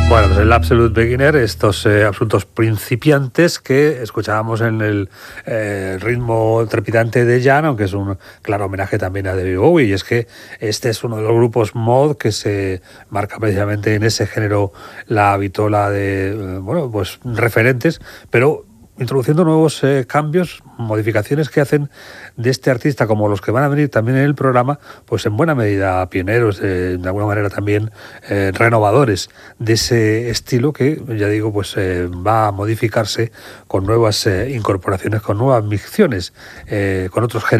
Bueno, pues el Absolute Beginner, estos absolutos principiantes que escuchábamos en el ritmo trepidante de Jan, aunque es un claro homenaje también a David Bowie, y es que este es uno de los grupos mod que se marca precisamente en ese género la vitola de, bueno, pues referentes, pero introduciendo nuevos cambios, modificaciones que hacen de este artista, como los que van a venir también en el programa, pues en buena medida pioneros, de alguna manera también renovadores de ese estilo que, ya digo, pues va a modificarse con nuevas incorporaciones, con nuevas micciones, con otros géneros.